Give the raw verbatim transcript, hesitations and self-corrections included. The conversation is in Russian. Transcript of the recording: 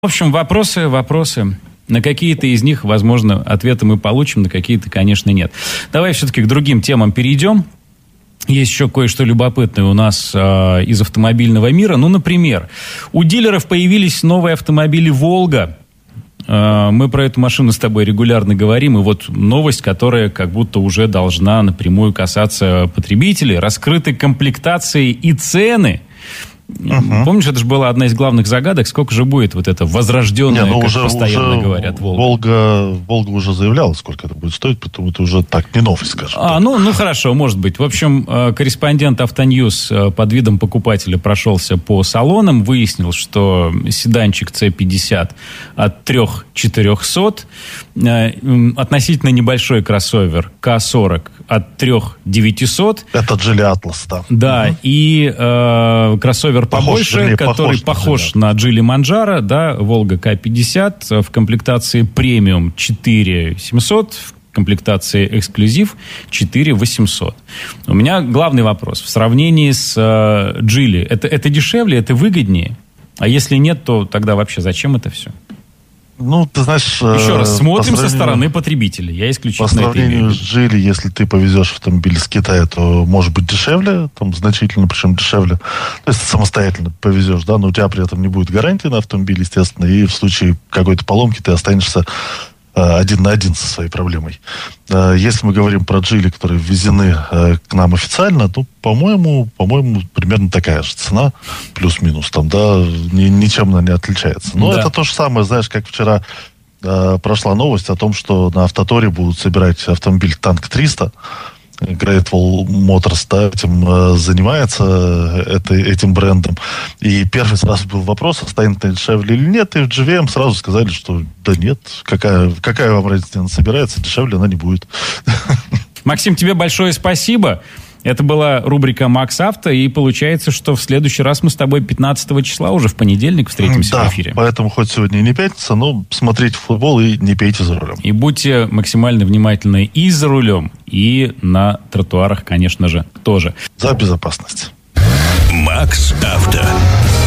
В общем, вопросы, вопросы. На какие-то из них, возможно, ответы мы получим, на какие-то, конечно, нет. Давай все-таки к другим темам перейдем. Есть еще кое-что любопытное у нас э, из автомобильного мира. Ну, например, у дилеров появились новые автомобили «Волга». Э, мы про эту машину с тобой регулярно говорим. И вот новость, которая как будто уже должна напрямую касаться потребителей. Раскрыты комплектации и цены. Uh-huh. Помнишь, это же была одна из главных загадок, сколько же будет вот это возрожденное, как уже, постоянно уже говорят, Волга. Волга. Волга уже заявляла, сколько это будет стоить, потому это уже так не новость, скажем. А, ну, ну хорошо, может быть. В общем, корреспондент Автоньюз под видом покупателя прошелся по салонам, выяснил, что седанчик си пятьдесят от три тысячи четыреста, относительно небольшой кроссовер ка сорок от три тысячи девятьсот. Это Geely Atlas, да. Да, угу. и э, кроссовер побольше, похож, вернее, который похож, похож на Geely Manjaro, да, Волга ка пятьдесят в комплектации премиум четыре тысячи семьсот, в комплектации эксклюзив четыре тысячи восемьсот. У меня главный вопрос. В сравнении с э, Geely, это, это дешевле, это выгоднее? А если нет, то тогда вообще зачем это все? Ну, ты знаешь... Еще раз, смотрим со стороны потребителей. Я исключительно по сравнению с Geely, если ты повезешь автомобиль из Китая, то может быть дешевле, там значительно, причем дешевле. То есть самостоятельно повезешь, да, но у тебя при этом не будет гарантии на автомобиль, естественно, и в случае какой-то поломки ты останешься один на один со своей проблемой. Если мы говорим про Geely, которые ввезены к нам официально, то, по-моему, по-моему, примерно такая же цена, плюс-минус, там, да, ни, ничем она не отличается. Но да. Это то же самое, знаешь, как вчера э, прошла новость о том, что на Автоторе будут собирать автомобиль Танк триста. Great Wall Motors, да, этим э, занимается, э, это, этим брендом. И первый сразу был вопрос, станет это дешевле или нет. И в джи ви эм сразу сказали, что да нет, какая, какая вам разница, она собирается, дешевле она не будет. Максим, тебе большое спасибо. Это была рубрика «Макс Авто», и получается, что в следующий раз мы с тобой пятнадцатого числа уже в понедельник встретимся да, в эфире. Поэтому хоть сегодня и не пятница, но смотрите футбол и не пейте за рулем. И будьте максимально внимательны и за рулем, и на тротуарах, конечно же, тоже. За безопасность. «Макс Авто».